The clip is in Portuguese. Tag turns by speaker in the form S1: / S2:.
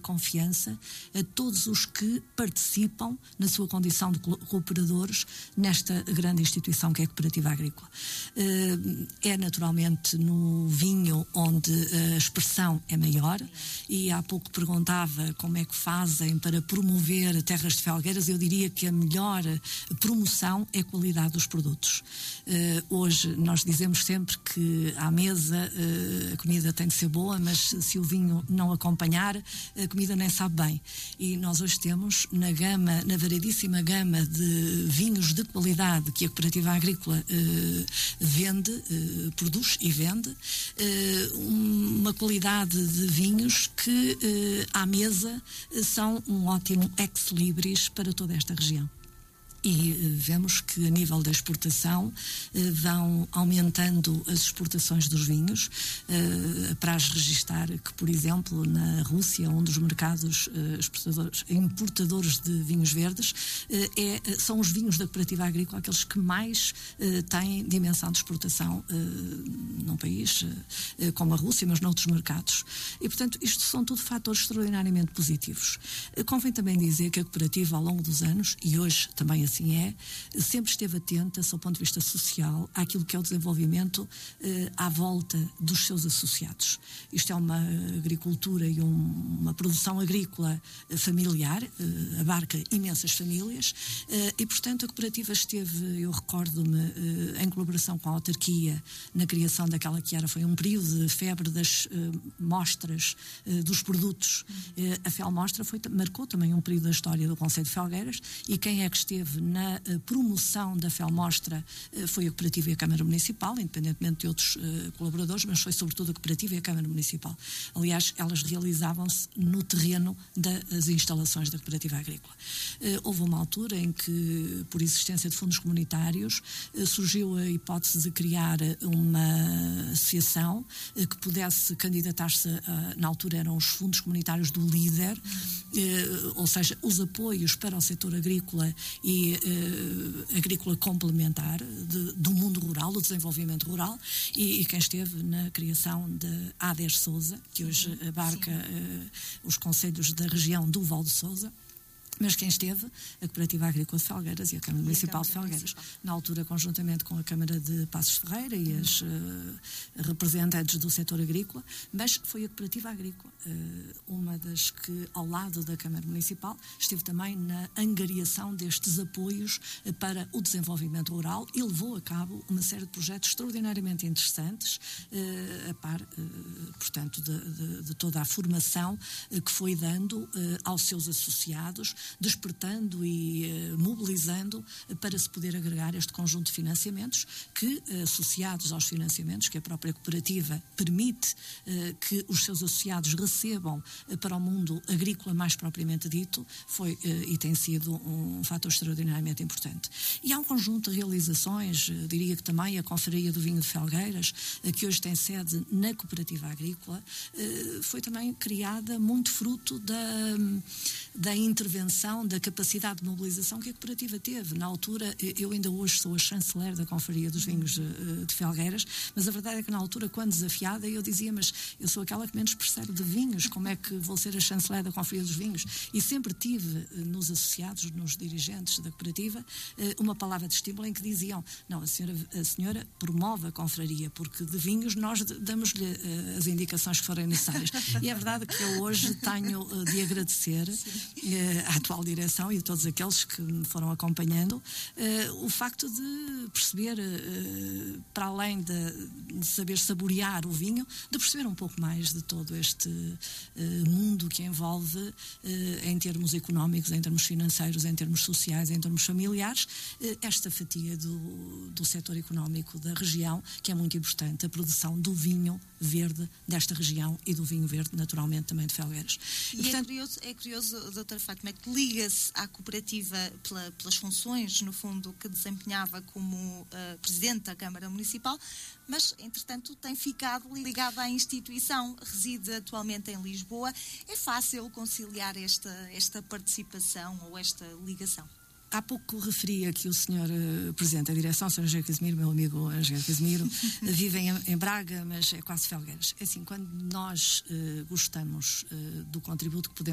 S1: confiança a todos os que participam na sua condição de cooperadores nesta grande instituição que é a Cooperativa Agrícola. É naturalmente no vinho onde a expressão é maior, e há pouco perguntava como é que fazem para promover terras de felgueiras. Eu diria que a melhor promoção é a qualidade dos produtos. Hoje nós dizemos sempre que à mesa a comida tem de ser boa, mas se o vinho não acompanhar, a comida nem sabe bem. E nós hoje temos na variedíssima gama de vinhos de qualidade que a Cooperativa Agrícola produz e vende, uma qualidade de vinhos que à mesa são um ótimo ex-libris para toda esta região. E vemos que a nível da exportação vão aumentando as exportações dos vinhos. Apraz registar que, por exemplo, na Rússia, um dos mercados importadores de vinhos verdes, são os vinhos da Cooperativa Agrícola aqueles que mais têm dimensão de exportação num país como a Rússia, mas noutros mercados. E, portanto, isto são tudo fatores extraordinariamente positivos. Convém também dizer que a cooperativa, ao longo dos anos, e hoje também assim sempre esteve atenta, do ponto de vista social, àquilo que é o desenvolvimento à volta dos seus associados. Isto é uma agricultura e uma produção agrícola familiar, abarca imensas famílias, e, portanto, a cooperativa esteve, eu recordo-me, em colaboração com a autarquia, na criação daquela que foi um período de febre das mostras dos produtos. A FELMostra marcou também um período da história do Concelho de Felgueiras, e quem é que esteve na promoção da FELMostra foi a Cooperativa e a Câmara Municipal, independentemente de outros colaboradores, mas foi sobretudo a Cooperativa e a Câmara Municipal. Aliás, elas realizavam-se no terreno das instalações da Cooperativa Agrícola. Houve uma altura em que, por existência de fundos comunitários, surgiu a hipótese de criar uma associação que pudesse candidatar-se, na altura eram os fundos comunitários do LÍDER, ou seja, os apoios para o setor agrícola e agrícola complementar do mundo rural, do desenvolvimento rural, e quem esteve na criação da ADES Sousa, que hoje abarca os concelhos da região do Val de Sousa. Mas quem esteve, a Cooperativa Agrícola de Felgueiras e a Câmara Municipal de Felgueiras, na altura conjuntamente com a Câmara de Passos Ferreira e as representantes do setor agrícola, mas foi a Cooperativa Agrícola, uma das que, ao lado da Câmara Municipal, esteve também na angariação destes apoios para o desenvolvimento rural e levou a cabo uma série de projetos extraordinariamente interessantes, a par, portanto, de toda a formação que foi dando aos seus associados, despertando e mobilizando para se poder agregar este conjunto de financiamentos que, associados aos financiamentos que a própria cooperativa permite que os seus associados recebam para o mundo agrícola mais propriamente dito, foi e tem sido um fator extraordinariamente importante. E há um conjunto de realizações, diria que também a Confraria do Vinho de Felgueiras, que hoje tem sede na Cooperativa Agrícola, foi também criada muito fruto da intervenção, da capacidade de mobilização que a cooperativa teve. Na altura, eu ainda hoje sou a chanceler da Confraria dos Vinhos de Felgueiras, mas a verdade é que na altura, quando desafiada, eu dizia, mas eu sou aquela que menos percebe de vinhos, como é que vou ser a chanceler da Confraria dos Vinhos? E sempre tive nos associados, nos dirigentes da cooperativa, uma palavra de estímulo em que diziam, não, a senhora promove a confraria, porque de vinhos nós damos-lhe as indicações que forem necessárias. E é verdade que eu hoje tenho de agradecer à atual direção e a todos aqueles que me foram acompanhando, o facto de perceber, para além de saber saborear o vinho, de perceber um pouco mais de todo este mundo que envolve, em termos económicos, em termos financeiros, em termos sociais, em termos familiares, esta fatia do setor económico da região, que é muito importante, a produção do vinho verde desta região e do vinho verde, naturalmente, também de Felgueiras.
S2: E portanto, é curioso, doutora Fátima, que liga-se à cooperativa pelas funções, no fundo, que desempenhava como presidente da Câmara Municipal, mas, entretanto, tem ficado ligada à instituição, reside atualmente em Lisboa. É fácil conciliar esta participação ou esta ligação?
S1: Há pouco referia que o senhor Presidente da Direção, o Sr. Angelo Casimiro, meu amigo Angelo Casimiro, vive em Braga, mas é quase Felgueiras. É assim, quando nós gostamos do contributo que podemos